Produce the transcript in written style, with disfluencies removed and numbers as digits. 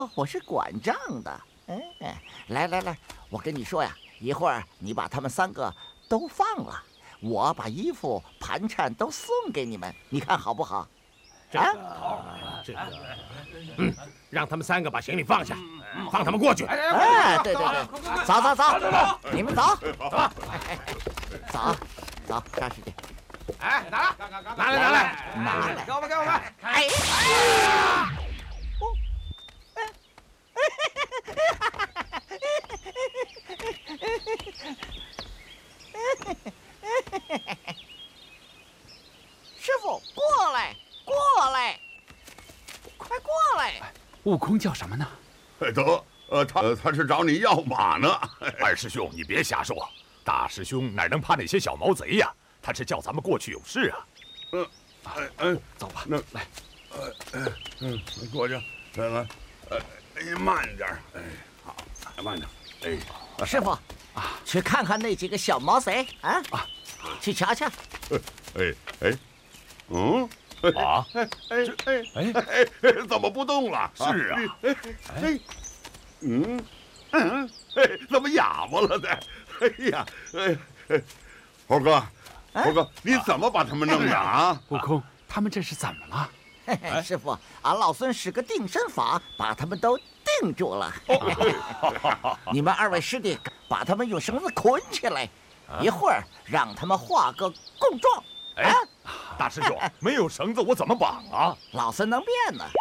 我是管账的。来，我跟你说呀，一会儿你把他们3个都放了，我把衣服、盘缠都送给你们，你看好不好？ 让他们3个把行李放下，放他们过去。 对，走，你们走，走，抓时间。 拿来， 给我们！ 哎！师傅，过来，快过来！ 悟空叫什么呢？ 他是找你要马呢。 二师兄，你别瞎说，大师兄哪能怕那些小毛贼呀？他是叫咱们过去有事啊。 走吧，来， 过去，来，慢点，好，慢点， 师傅，去看看那几个小毛贼啊，去瞧瞧。 怎么不动了？ 是啊， 怎么哑巴了呢？猴哥，你怎么把他们弄的啊？ 悟空，他们这是怎么了？ 师傅，俺老孙使个定身法，把他们都定住了。你们2位师弟把他们用绳子捆起来，一会儿让他们画个供状。 大师兄，没有绳子我怎么绑啊？ 老孙能变呢，